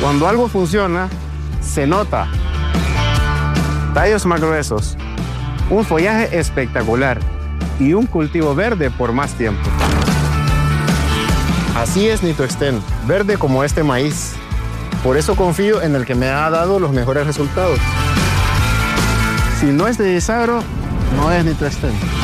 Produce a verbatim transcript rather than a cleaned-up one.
Cuando algo funciona, se nota. Tallos más gruesos, un follaje espectacular y un cultivo verde por más tiempo. Así es Nitoextend, verde como este maíz. Por eso confío en el que me ha dado los mejores resultados. Si no es de Disagro, no es Nitoextend.